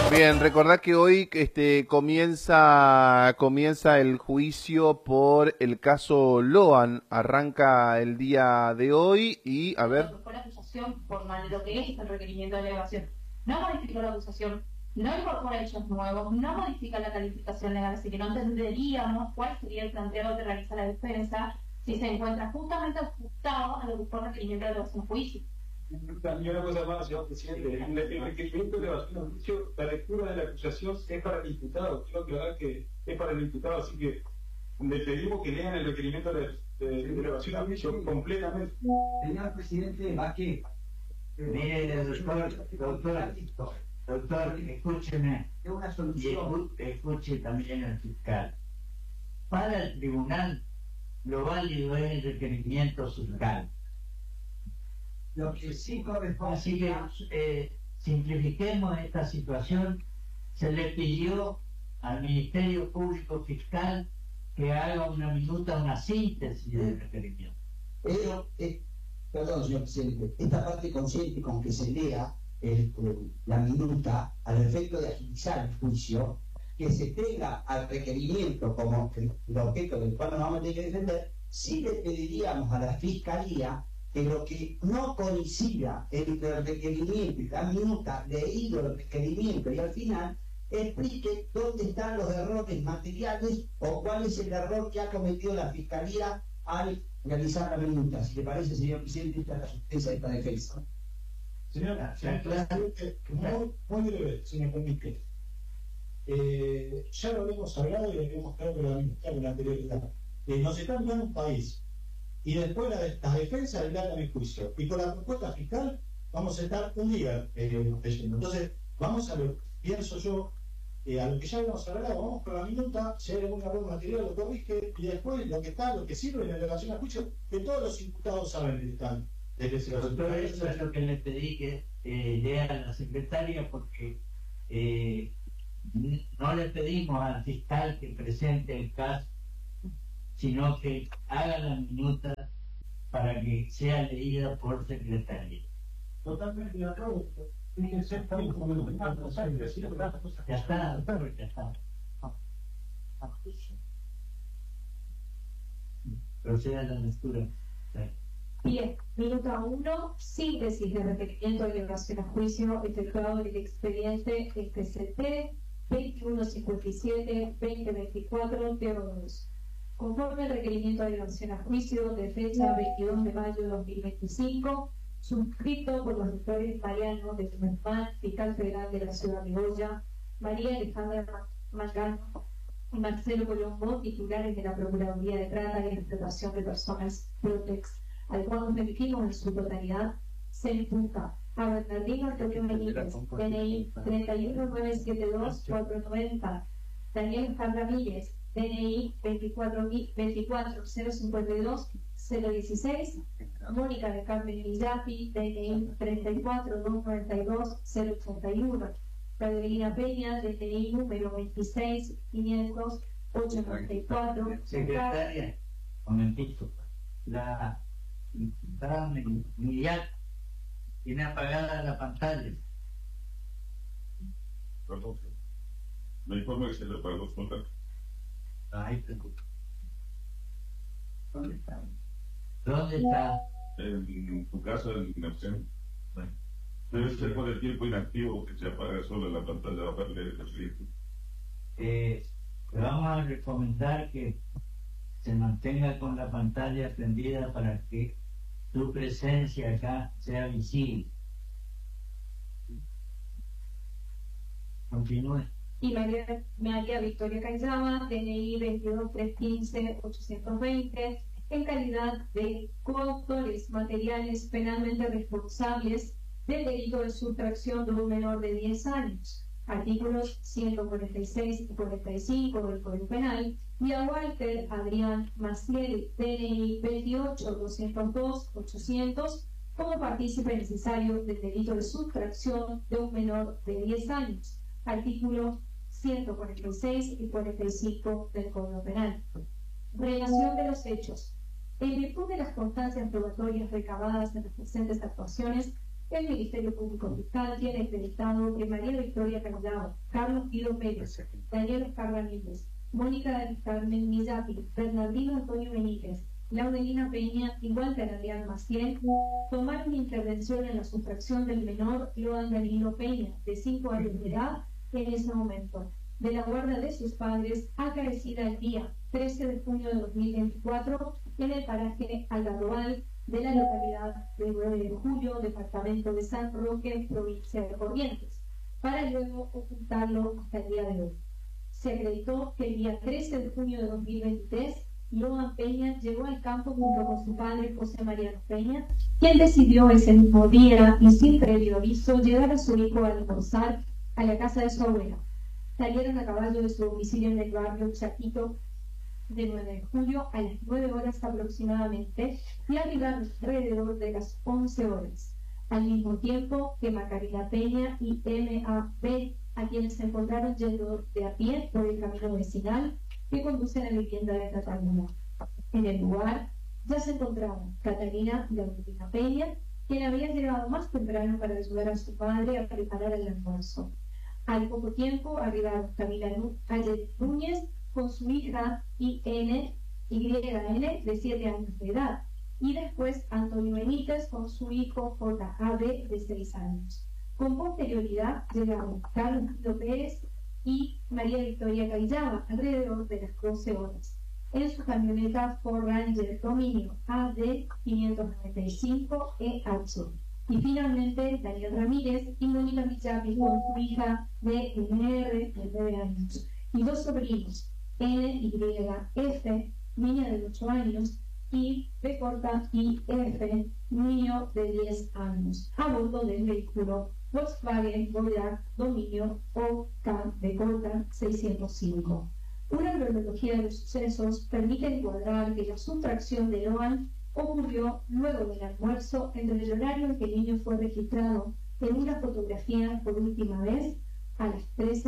Bien, recordá que hoy comienza el juicio por el caso Loan. Arranca el día de hoy y, a ver. Fue la acusación formal de lo que es el requerimiento de alegación. No modificó la acusación, no incorpora hechos nuevos, no modifica la calificación legal, así que no entenderíamos cuál sería el planteo que realiza la defensa si se encuentra justamente ajustado a lo que fue el requerimiento de alegación juicio. Y una cosa más, señor presidente, el requerimiento de elevación a juicio, la lectura de la acusación es para el imputado. Quiero aclarar que es para el imputado, así que le pedimos que lean el requerimiento de elevación a juicio completamente. Señor presidente, ¿va qué? Mire, doctor, escúcheme. Es una solución. Y escuche también al fiscal. Para el tribunal, lo válido es el requerimiento fiscal. Lo que sí corresponde. Así que simplifiquemos esta situación. Se le pidió al Ministerio Público Fiscal que haga una síntesis del requerimiento. Perdón, señor presidente, esta parte consciente con que se lea la minuta al efecto de agilizar el juicio, que se tenga al requerimiento como el objeto del cual nos vamos a tener que defender, sí le pediríamos a la Fiscalía que lo que no coincida entre el requerimiento y la minuta, leído el requerimiento y al final, explique dónde están los errores materiales o cuál es el error que ha cometido la Fiscalía al realizar la minuta. Si le parece, señor presidente, esta es la sustancia de esta defensa. Señor presidente, muy breve, si me permite. Ya lo habíamos hablado y lo habíamos hablado con la anterioridad. Nos están dando un país y después las defensas le dan el juicio. Y con la propuesta fiscal vamos a estar un día leyendo. Entonces, vamos a lo, pienso yo, a lo que ya habíamos hablado, vamos con la minuta, si hay algún error material lo corrige, y después lo que sirve en la elevación a juicio, que todos los imputados saben que están. Doctor, eso es lo que le pedí que lea a la secretaria, porque no le pedimos al fiscal que presente el caso, sino que haga la minuta para que sea leída por secretaria. Totalmente de acuerdo. Ya está, doctor, ya está. Proceda a la lectura. Bien, minuto 1, síntesis de requerimiento de elevación a juicio efectuado en el expediente FCT 2157-2024-2. Conforme al requerimiento de elevación a juicio de fecha 22 de mayo de 2025, suscrito por los doctores Mariano de Tumerman, fiscal federal de la ciudad de Goya, María Alejandra Mangano y Marcelo Colombo, titulares de la Procuraduría de Trata y Explotación de Personas Protex, al cual nos dirigimos en su totalidad, se imputa a Bernardino Antonio Benítez, DNI 31972-490, Daniel Ramírez, DNI 24052-016, Mónica de Carmen Villapi, DNI 34292-081, Federina Peña, DNI número 26500-894. Secretaria, momentito. La diputada Miriam tiene apagada la pantalla. Perdón. Me informa que se le apagó su pantalla. Ahí tengo. ¿Dónde está? ¿Dónde está? En tu casa, en inacción. Bueno. Debe ser por el tiempo inactivo que se apaga solo la pantalla a darle el escrito. Le vamos a recomendar que se mantenga con la pantalla prendida para que tu presencia acá sea visible. Continúe. Y María Victoria Cayaba, DNI 22315-820, en calidad de coautores materiales penalmente responsables del delito de sustracción de un menor de 10 años, artículos 146 y 45 del Código Penal, y a Walter Adrián Maciel, DNI 28202-800, como partícipe necesario del delito de sustracción de un menor de 10 años, artículos 146 y 45 del Código Penal. Relación de los hechos. En virtud de las constancias probatorias recabadas en las presentes actuaciones, El Ministerio Público Fiscal tiene acreditado que María Victoria Callao, Carlos Guido Pérez, Daniel Oscar Ramírez, Mónica del Carmen Millapi, Bernardino Antonio Benítez, Laudelina Peña y Walter Adrián Maciel tomaron intervención en la sustracción del menor Loan Danilo Peña, de 5 años de edad, en ese momento, de la guarda de sus padres, acaecida el día 13 de junio de 2024 en el paraje Algarrobal de la localidad de 9 de julio, departamento de San Roque, provincia de Corrientes, para luego ocultarlo hasta el día de hoy. Se acreditó que el día 13 de junio de 2023, Loan Peña llegó al campo junto con su padre José Mariano Peña, quien decidió ese mismo día y sin previo aviso llevar a su hijo a almorzar a la casa de su abuela. Salieron a caballo de su domicilio en el barrio Chaquito de 9 de julio a las 9 horas aproximadamente y arribaron alrededor de las 11 horas, al mismo tiempo que Macarena Peña y M.A.B., a quienes se encontraron yendo de a pie por el camino vecinal que conduce a la vivienda de Catalina. En el lugar ya se encontraban Catalina y Laudelina Peña, quien había llegado más temprano para ayudar a su padre a preparar el almuerzo. Al poco tiempo arribaron Camila Núñez con su hija YN, de 7 años de edad, y después Antonio Benítez con su hijo JAB, de 6 años. Con posterioridad llegaron Carlos Guido Pérez y María Victoria Callao alrededor de las 12 horas, en su camioneta Ford Ranger dominio AD 595EH. Y finalmente Daniel Ramírez y Mónica Millapi con su hija de NR, de 9 años, y 2 sobrinos, NYF, niña de 8 años, y BF, niño de 10 años, a bordo del vehículo Volkswagen Voyage dominio OK 605. Una cronología de los sucesos permite encuadrar que la sustracción de Loan ocurrió luego del almuerzo entre el horario en que el niño fue registrado en una fotografía por última vez a las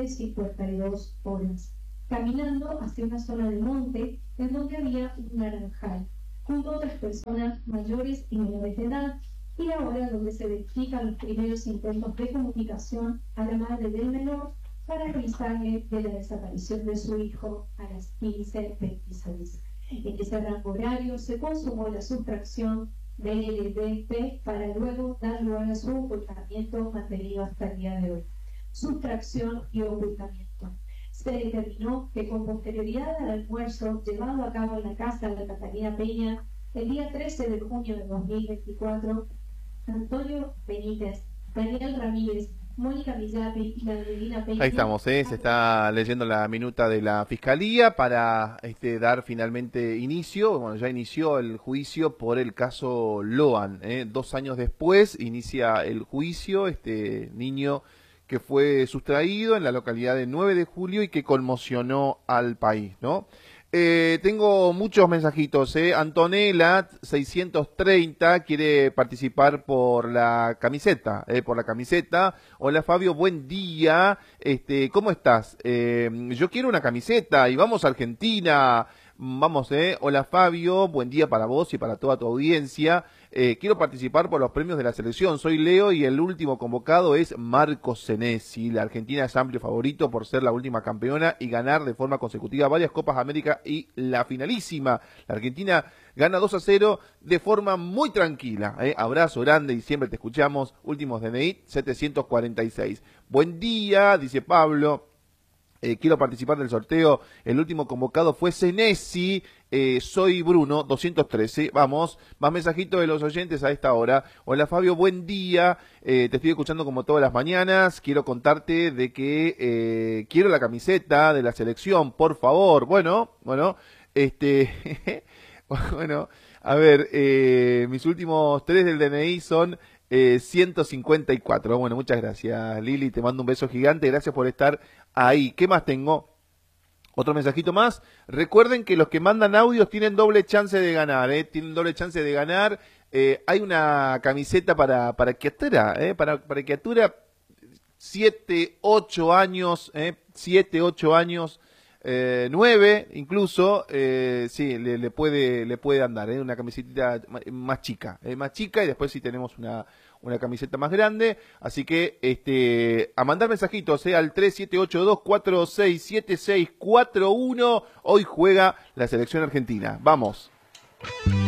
13:52 horas, caminando hacia una zona de monte en donde había un naranjal, junto a otras personas mayores y menores de edad, y la hora donde se verifican los primeros intentos de comunicación a la madre del menor para avisarle de la desaparición de su hijo a las 15:26. En ese rango horario se consumó la sustracción de LDP para luego dar lugar a su ocultamiento mantenido hasta el día de hoy. Sustracción y ocultamiento. Se determinó que con posterioridad al almuerzo llevado a cabo en la casa de Catalina Peña el día 13 de junio de 2024, Antonio Benítez, Daniel Ramírez, Mónica Millapi y Laudelina Peña. Ahí estamos, se está leyendo la minuta de la Fiscalía para dar finalmente inicio. Bueno, ya inició el juicio por el caso Loan. 2 años después inicia el juicio, este niño que fue sustraído en la localidad de 9 de julio y que conmocionó al país, ¿no? Tengo muchos mensajitos, Antonella 630 quiere participar por la camiseta, Hola Fabio, buen día, ¿cómo estás? Yo quiero una camiseta y vamos a Argentina. Vamos, hola Fabio, buen día para vos y para toda tu audiencia. Quiero participar por los premios de la selección. Soy Leo y el último convocado es Marcos Senesi. La Argentina es amplio favorito por ser la última campeona y ganar de forma consecutiva varias Copas América y la finalísima. La Argentina gana 2-0 de forma muy tranquila. Abrazo grande y siempre te escuchamos. Últimos DNI 746. Buen día, dice Pablo. Quiero participar del sorteo. El último convocado fue Senesi. Soy Bruno 213. Vamos, más mensajitos de los oyentes a esta hora. Hola Fabio, buen día. Te estoy escuchando como todas las mañanas. Quiero contarte de que quiero la camiseta de la selección, por favor. Bueno, bueno, bueno, a ver, mis últimos 3 del DNI son 154. Bueno, muchas gracias Lili, te mando un beso gigante, gracias por estar ahí. ¿Qué más tengo? Otro mensajito más. Recuerden que los que mandan audios tienen doble chance de ganar, tienen doble chance de ganar. Hay una camiseta para criatura, para criatura 7, 8 años, 7, 8 años, 9 incluso, sí, le puede andar, una camiseta más chica, y después sí tenemos una camiseta más grande. Así que a mandar mensajitos al 3782-467641. Hoy juega la selección argentina. Vamos.